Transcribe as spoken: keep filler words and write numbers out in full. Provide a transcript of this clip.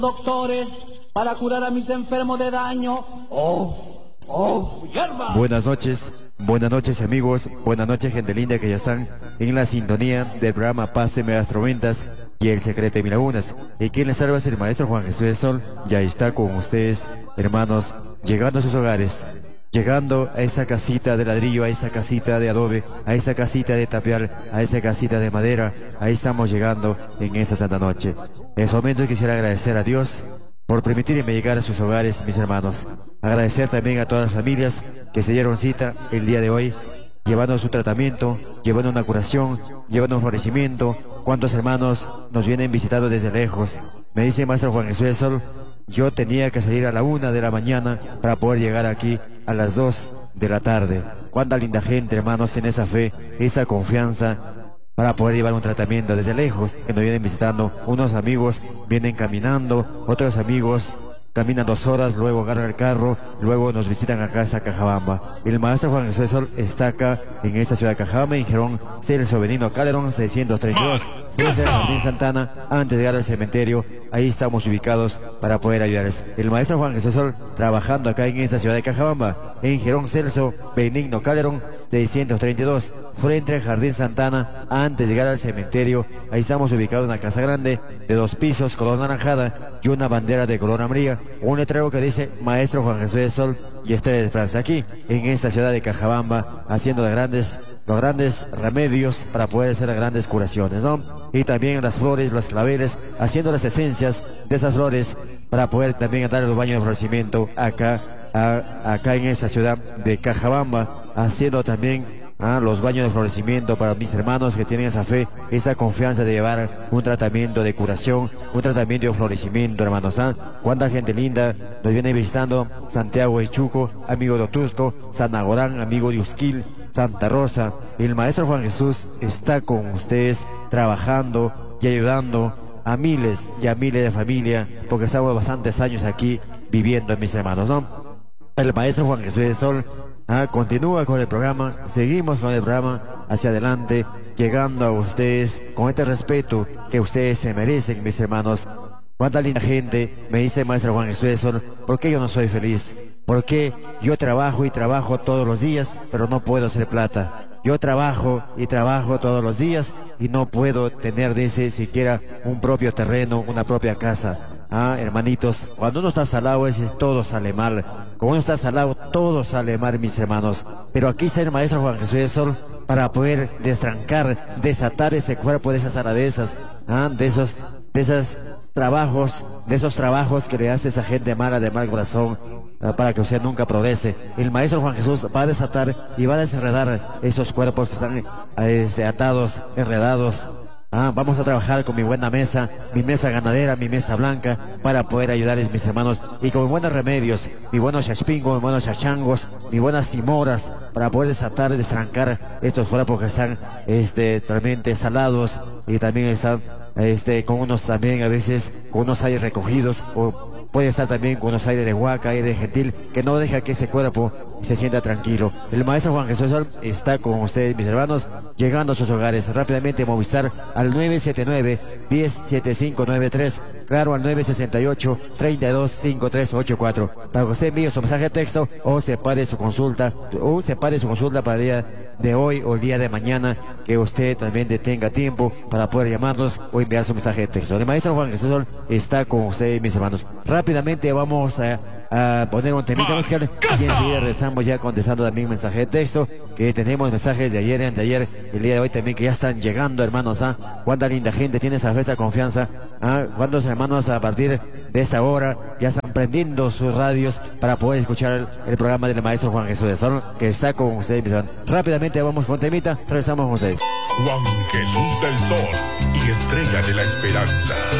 doctores para curar a mis enfermos de daño. Oh, oh, hierba. Buenas noches, buenas noches amigos, buenas noches gente linda que ya están en la sintonía del programa Páseme las Tormentas y el Secreto de Mil Lagunas. Y quien les salva es el maestro Juan Jesús de Sol. Ya está con ustedes, hermanos, llegando a sus hogares, llegando a esa casita de ladrillo, a esa casita de adobe, a esa casita de tapial, a esa casita de madera. Ahí estamos llegando en esta santa noche. En ese momento quisiera agradecer a Dios por permitirme llegar a sus hogares, mis hermanos. Agradecer también a todas las familias que se dieron cita el día de hoy, llevando su tratamiento, llevando una curación, llevando un florecimiento. Cuántos hermanos nos vienen visitando desde lejos. Me dice maestro Juan Jesús de Sol, yo tenía que salir a la una de la mañana para poder llegar aquí a las dos de la tarde. Cuánta linda gente, hermanos, tiene esa fe, esa confianza para poder llevar un tratamiento desde lejos, que nos vienen visitando. Unos amigos vienen caminando, otros amigos caminan dos horas, luego agarran el carro, luego nos visitan acá a Cajabamba. El maestro Juan Jesús de Sol está acá en esta ciudad de Cajabamba, en Gerón Celso Benigno Calderón seiscientos treinta y dos, frente al Jardín Santana, antes de llegar al cementerio. Ahí estamos ubicados para poder ayudarles. El maestro Juan Jesús de Sol trabajando acá en esta ciudad de Cajabamba, en Gerón Celso Benigno Calderón seiscientos treinta y dos, frente al Jardín Santana, antes de llegar al cementerio. Ahí estamos ubicados en una casa grande de dos pisos, color naranjada, y una bandera de color amarilla, un letrero que dice Maestro Juan Jesús de Sol y Estrella de Esperanza, aquí en esta ciudad de Cajabamba, haciendo de grandes, los grandes remedios para poder hacer las grandes curaciones, ¿no? Y también las flores, los claveles, haciendo las esencias de esas flores para poder también dar los baños de florecimiento acá, a, acá en esta ciudad de Cajabamba, haciendo también Ah, los baños de florecimiento para mis hermanos que tienen esa fe, esa confianza de llevar un tratamiento de curación, un tratamiento de florecimiento, hermanos. ¿Ah? Cuánta gente linda nos viene visitando. Santiago de Chuco, amigo de Otusco, San Agorán, amigo de Usquil, Santa Rosa. El maestro Juan Jesús está con ustedes trabajando y ayudando a miles y a miles de familias, porque estamos bastantes años aquí viviendo, mis hermanos, ¿no? El maestro Juan Jesús de Sol ah, continúa con el programa, seguimos con el programa hacia adelante, llegando a ustedes con este respeto que ustedes se merecen, mis hermanos. Cuánta linda gente, me dice el maestro Juan Jesús de Sol, ¿por qué yo no soy feliz? ¿Por qué yo trabajo y trabajo todos los días, pero no puedo hacer plata? Yo trabajo y trabajo todos los días y no puedo tener, dice, siquiera un propio terreno, una propia casa. Ah, hermanitos, cuando uno está salado, es todo sale mal. Cuando uno está salado, todo sale mal, mis hermanos. Pero aquí está el maestro Juan Jesús de Sol para poder destrancar, desatar ese cuerpo de esas saladezas, ah, de esos, de esos trabajos, de esos trabajos que le hace esa gente mala de mal corazón, ah, para que usted nunca progrese. El maestro Juan Jesús va a desatar y va a desenredar esos cuerpos que están este, atados, enredados. Ah, vamos a trabajar con mi buena mesa, mi mesa ganadera, mi mesa blanca, para poder ayudarles, mis hermanos, y con buenos remedios, mi buenos chachpingos, mis buenos chachangos, mis buenas cimoras, para poder desatar y destrancar estos cuerpos que están este, realmente salados, y también están este, con unos también a veces, con unos aires recogidos, o puede estar también con unos aires de huaca, aire gentil, que no deja que ese cuerpo se sienta tranquilo. El maestro Juan Jesús Sol está con ustedes, mis hermanos, llegando a sus hogares. Rápidamente Movistar al nueve siete nueve, uno cero siete cinco nueve tres, claro al nueve seis ocho, tres dos cinco tres ocho cuatro. Para que usted envíe su mensaje de texto o separe su consulta, o separe su consulta para el día de hoy o el día de mañana, que usted también tenga tiempo para poder llamarnos o enviar su mensaje de texto. El maestro Juan Jesús Sol está con ustedes, mis hermanos. Rápidamente vamos a, a poner un temita musical y enseguida regresamos ya contestando también mensaje de texto, que tenemos mensajes de ayer y anteayer, el día de hoy también, que ya están llegando, hermanos. ¿Ah? Cuánta linda gente tiene esa fe, esa confianza. ¿Ah? Cuántos hermanos a partir de esta hora ya están prendiendo sus radios para poder escuchar el, el programa del maestro Juan Jesús de Sol, que está con ustedes, mis hermanos. Rápidamente vamos con temita, regresamos con ustedes. Juan Jesús del Sol y Estrella de la Esperanza.